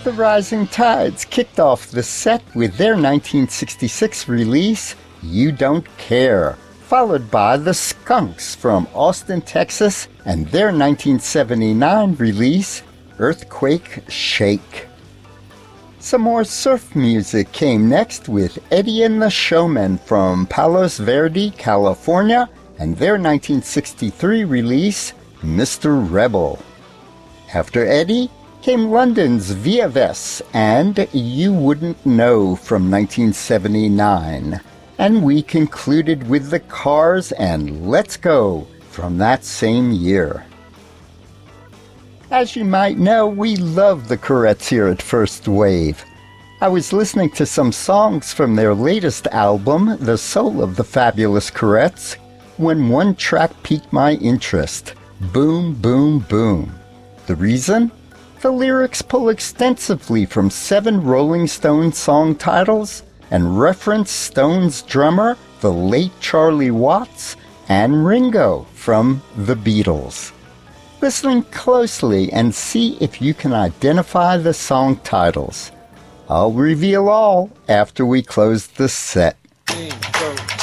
The Rising Tides kicked off the set with their 1966 release, You Don't Care, followed by the Skunks from Austin, Texas, and their 1979 release, Earthquake Shake. Some more surf music came next with Eddie and the Showmen from Palos Verdes, California, and their 1963 release, Mr. Rebel. After Eddie came London's Vieves and You Wouldn't Know from 1979. And we concluded with the Cars and Let's Go from that same year. As you might know, we love the Courettes here at First Wave. I was listening to some songs from their latest album, The Soul of the Fabulous Courettes, when one track piqued my interest, Boom, Boom, Boom. The reason? The lyrics pull extensively from 7 Rolling Stones song titles and reference Stones drummer, the late Charlie Watts, and Ringo from The Beatles. Listen closely and see if you can identify the song titles. I'll reveal all after we close the set. 1, 2,